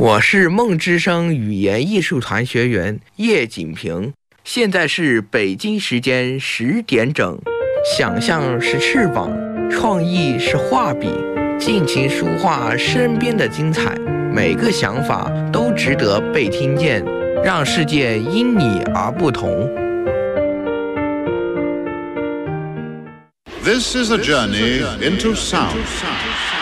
我是梦之声语言艺术团学员叶锦平，现在是北京时间10点整。想象是翅膀，创意是画笔，尽情抒化身边的精彩，每个想法都值得被听见，让世界因你而不同。 This is a journey into sound.